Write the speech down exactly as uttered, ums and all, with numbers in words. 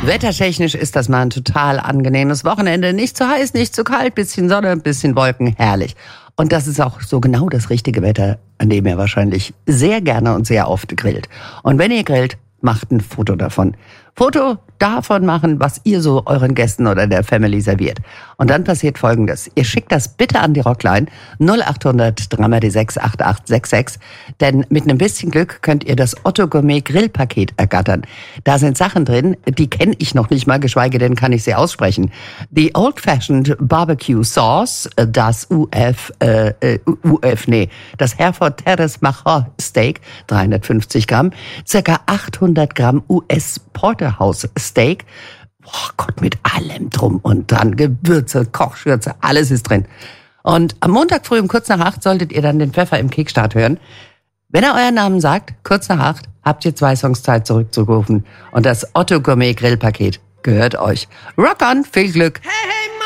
Wettertechnisch ist das mal ein total angenehmes Wochenende. Nicht zu heiß, nicht zu kalt, bisschen Sonne, bisschen Wolken, herrlich. Und das ist auch so genau das richtige Wetter, an dem ihr wahrscheinlich sehr gerne und sehr oft grillt. Und wenn ihr grillt, macht ein Foto davon. Foto davon machen, was ihr so euren Gästen oder der Family serviert. Und dann passiert Folgendes. Ihr schickt das bitte an die Rockline null acht hundert drei sechs acht acht sechs sechs, denn mit einem bisschen Glück könnt ihr das Otto Gourmet Grillpaket ergattern. Da sind Sachen drin, die kenne ich noch nicht mal, geschweige denn kann ich sie aussprechen. Die Old Fashioned Barbecue Sauce, das U F, äh, U F, nee, das Hereford Terrace Macro Steak, dreihundertfünfzig Gramm, circa achthundert Gramm U S Porterhouse Steak. Boah Gott, mit allem drum und dran. Gewürze, Kochschürze, alles ist drin. Und am Montag früh um kurz nach acht solltet ihr dann den Pfeffer im Kickstart hören. Wenn er euren Namen sagt, kurz nach acht, habt ihr zwei Songs Zeit zurückzurufen. Und das Otto Gourmet Grillpaket gehört euch. Rock on, viel Glück!